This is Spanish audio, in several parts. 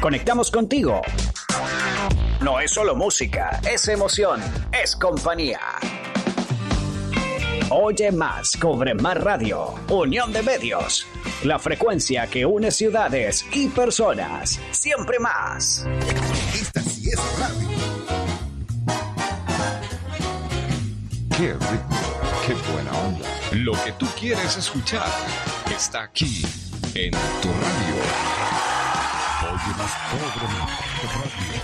Conectamos contigo. No es solo música, es emoción, es compañía. Oye más, Cobre Más Radio, unión de medios. La frecuencia que une ciudades y personas. Siempre más. Esta sí es radio. Qué ritmo, qué buena onda. Lo que tú quieres escuchar está aquí en tu radio. Oye más, Cobre Más Radio.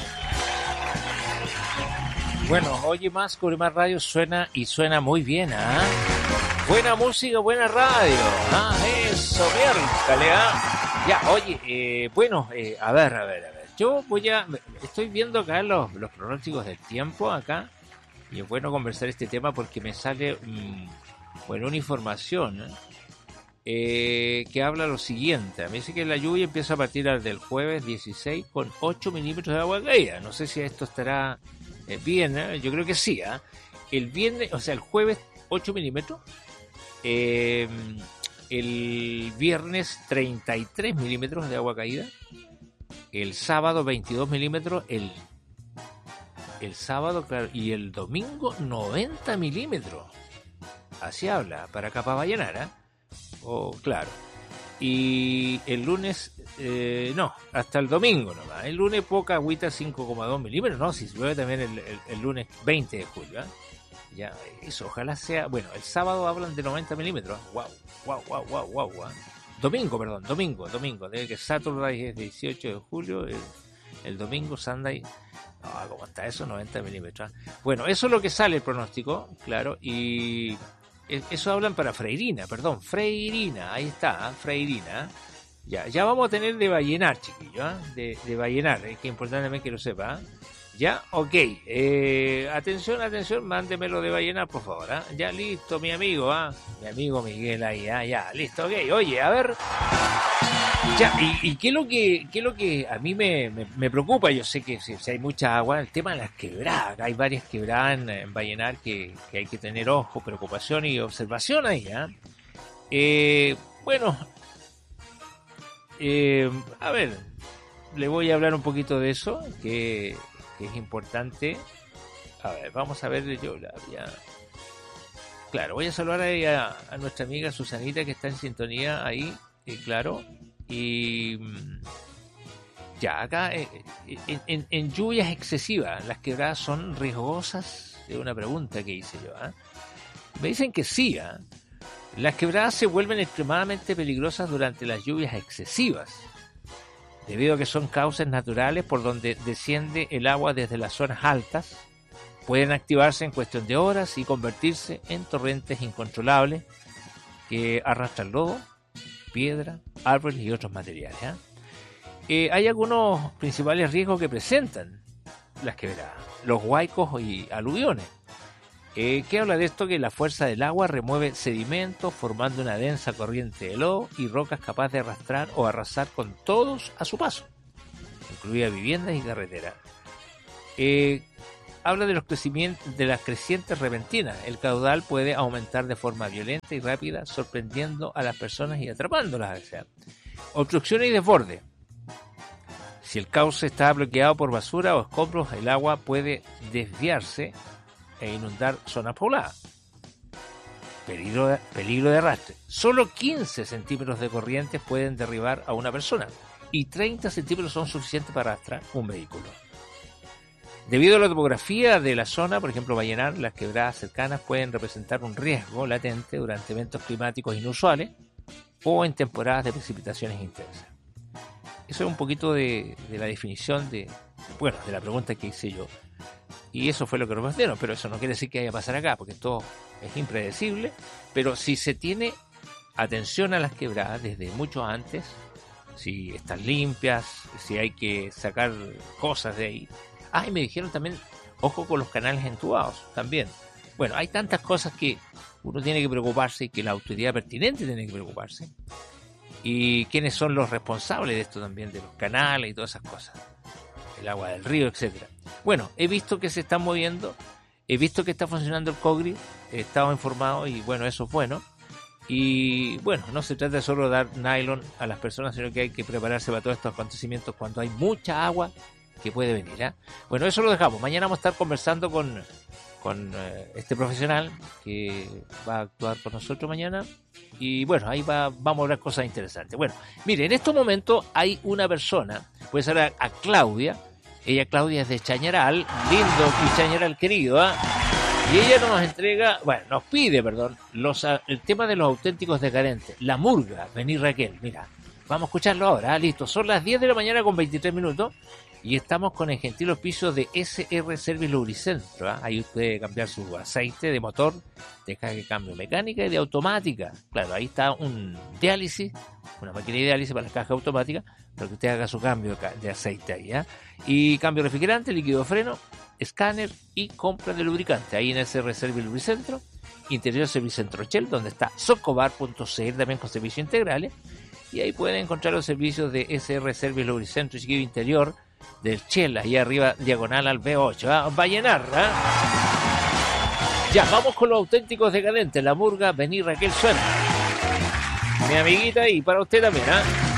Bueno, Oye más, Cobre Más Radio suena y suena muy bien, ¿ah? Buena música, buena radio. Ah, eso, miércale, ¿ah? Ya, oye, a ver. Yo estoy viendo acá los pronósticos del tiempo acá. Y es bueno conversar este tema porque me sale una información que habla lo siguiente. Me dice que la lluvia empieza a partir del jueves 16 con 8 milímetros de agua caída. No sé si esto estará bien, yo creo que sí. El viernes, o sea, el jueves 8 milímetros. El viernes 33 milímetros de agua caída. El sábado 22 milímetros. El sábado, claro, y el domingo 90 milímetros. Así habla, para acá, para Vallenar, claro. Y el lunes, no, hasta el domingo nomás. El lunes poca agüita, 5,2 milímetros, no, si llueve también el lunes 20 de julio, Ya, eso, ojalá sea, bueno, el sábado hablan de 90 milímetros, wow. Domingo, debe que Saturday es 18 de julio, el domingo, Sunday... No, ¿cómo está eso? 90 milímetros. Bueno, eso es lo que sale el pronóstico, claro, y eso hablan para Freirina, ahí está, Freirina. Ya vamos a tener de Vallenar, chiquillo, de Vallenar, es que importante también que lo sepa, Ya, ok, atención, mándemelo de Vallenar, por favor, Ya, listo, mi amigo, mi amigo Miguel ahí, ya, listo, ok, oye, a ver... Ya, y qué es lo que a mí me preocupa. Yo sé que si hay mucha agua, el tema de las quebradas. Hay varias quebradas en Vallenar que hay que tener ojo, preocupación y observación ahí, a ver, le voy a hablar un poquito de eso, que es importante. A ver, vamos a ver, claro, voy a saludar ahí a nuestra amiga Susanita, que está en sintonía ahí, claro. Y ya, acá en lluvias excesivas, las quebradas son riesgosas. Es una pregunta que hice yo. Me dicen que sí. Las quebradas se vuelven extremadamente peligrosas durante las lluvias excesivas, debido a que son cauces naturales por donde desciende el agua desde las zonas altas. Pueden activarse en cuestión de horas y convertirse en torrentes incontrolables que arrastran lodo, piedra, árboles y otros materiales. Hay algunos principales riesgos que presentan las quebradas, los huaicos y aluviones. ¿Qué habla de esto? Que la fuerza del agua remueve sedimentos formando una densa corriente de lodo y rocas capaz de arrastrar o arrasar con todos a su paso, incluidas viviendas y carreteras. Habla de las crecientes repentinas. El caudal puede aumentar de forma violenta y rápida, sorprendiendo a las personas y atrapándolas. Obstrucciones y desborde. Si el cauce está bloqueado por basura o escombros, el agua puede desviarse e inundar zonas pobladas. Peligro de arrastre. Solo 15 centímetros de corrientes pueden derribar a una persona y 30 centímetros son suficientes para arrastrar un vehículo. Debido a la topografía de la zona, por ejemplo Vallenar, las quebradas cercanas pueden representar un riesgo latente durante eventos climáticos inusuales o en temporadas de precipitaciones intensas. Eso es un poquito de la definición de la pregunta que hice yo. Y eso fue lo que respondieron, pero eso no quiere decir que vaya a pasar acá, porque todo es impredecible. Pero si se tiene atención a las quebradas desde mucho antes, si están limpias, si hay que sacar cosas de ahí. Y me dijeron también, ojo con los canales entubados, también. Bueno, hay tantas cosas que uno tiene que preocuparse y que la autoridad pertinente tiene que preocuparse. Y quiénes son los responsables de esto también, de los canales y todas esas cosas. El agua del río, etcétera. Bueno, he visto que se están moviendo, he visto que está funcionando el COGRI, he estado informado y bueno, eso es bueno. Y bueno, no se trata de solo dar nylon a las personas, sino que hay que prepararse para todos estos acontecimientos cuando hay mucha agua que puede venir, ¿eh? Bueno, eso lo dejamos. Mañana vamos a estar conversando con este profesional que va a actuar con nosotros mañana. Y bueno, ahí vamos a hablar cosas interesantes. Bueno, mire, en estos momentos hay una persona, puede ser a Claudia. Ella, Claudia, es de Chañaral, lindo y Chañaral querido, ¿eh? Y ella nos pide, el tema de los auténticos decadentes, la murga, vení Raquel, mira, vamos a escucharlo ahora, listo, son las 10 de la mañana con 23 minutos y estamos con el gentil auspicio de SR Service Lubricentro, ¿eh? Ahí usted puede cambiar su aceite de motor, de caja de cambio mecánica y de automática, claro, ahí está un diálisis, una máquina de diálisis para la caja automática, para que usted haga su cambio de aceite ahí, ¿eh? Y cambio de refrigerante, líquido de freno, escáner y compra de lubricante ahí en SR Service Lubricentro, Interior Servicentro Shell, donde está socobar.cl también con servicios integrales, y ahí pueden encontrar los servicios de SR Service Lubricentro y Interior del Shell, ahí arriba diagonal al B8, ¿eh? Va a llenar, ¿eh? Ya, vamos con los auténticos decadentes, la murga, vení Raquel, suena mi amiguita, y para usted también, ¿eh?